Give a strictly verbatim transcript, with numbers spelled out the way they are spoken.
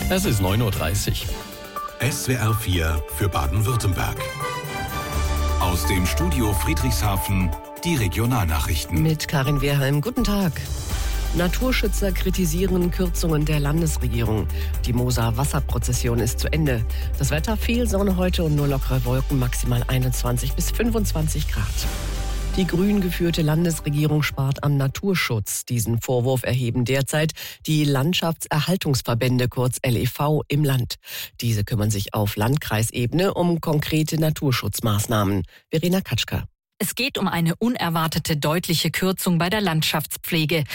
Es ist neun Uhr dreißig. S W R vier für Baden-Württemberg. Aus dem Studio Friedrichshafen die Regionalnachrichten. Mit Karin Wehrheim. Guten Tag. Naturschützer kritisieren Kürzungen der Landesregierung. Die Moser Wasserprozession ist zu Ende. Das Wetter: viel Sonne heute und nur lockere Wolken, maximal einundzwanzig bis fünfundzwanzig Grad. Die grün geführte Landesregierung spart am Naturschutz. Diesen Vorwurf erheben derzeit die Landschaftserhaltungsverbände, kurz L E V, im Land. Diese kümmern sich auf Landkreisebene um konkrete Naturschutzmaßnahmen. Verena Katschka. Es geht um eine unerwartete deutliche Kürzung bei der Landschaftspflege.